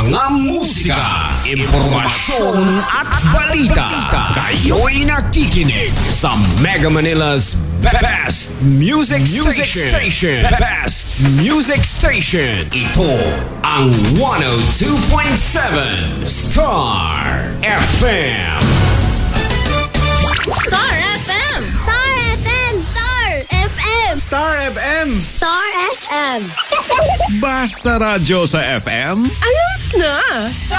Mga musika, impormasyon at balita. Kayo'y nakikinig sa Mega Manila's Best Music Station. Best Music Station. Ito ang 102.7 Star FM. Star FM! Star FM! Star FM! Star FM! Star FM! Basta radyo sa FM. Ayos na!